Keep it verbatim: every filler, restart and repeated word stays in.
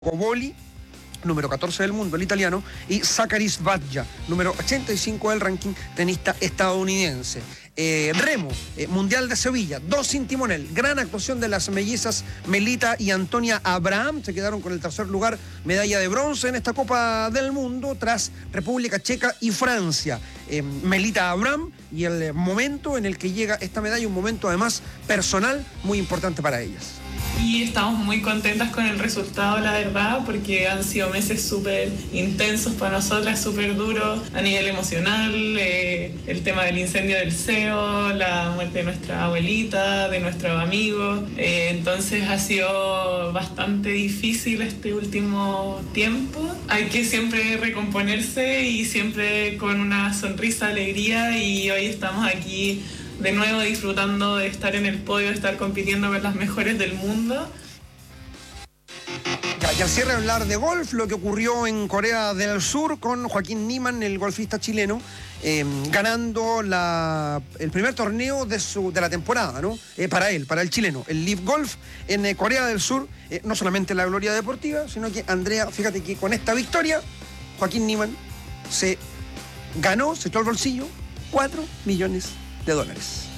Coboli, número catorce del mundo, el italiano, y Zaccaris Badja, número ochenta y cinco del ranking, tenista estadounidense. Eh, Remo, eh, Mundial de Sevilla, dos sin timonel, gran actuación de las mellizas Melita y Antonia Abraham, se quedaron con el tercer lugar, medalla de bronce en esta Copa del Mundo, tras República Checa y Francia. Eh, Melita Abraham, y el momento en el que llega esta medalla, un momento además personal muy importante para ellas. Y estamos muy contentas con el resultado, la verdad, porque han sido meses súper intensos para nosotras, súper duros a nivel emocional, eh, el tema del incendio del C E O, la muerte de nuestra abuelita, de nuestros amigos, eh, entonces ha sido bastante difícil este último tiempo. Hay que siempre recomponerse y siempre con una sonrisa, alegría, y hoy estamos aquí de nuevo disfrutando de estar en el podio, de estar compitiendo con las mejores del mundo. Ya, y al cierre hablar de golf, lo que ocurrió en Corea del Sur con Joaquín Niemann, el golfista chileno, eh, ganando la, el primer torneo de, su, de la temporada, ¿no? Eh, para él, para el chileno, el Live Golf en eh, Corea del Sur, eh, no solamente la gloria deportiva, sino que Andrea, fíjate que con esta victoria, Joaquín Niemann se ganó, se echó al bolsillo cuatro millones de dólares.